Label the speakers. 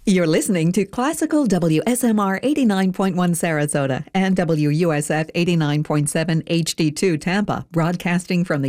Speaker 1: You're listening to Classical WSMR 89.1 Sarasota and WUSF 89.7 HD2 Tampa, broadcasting from the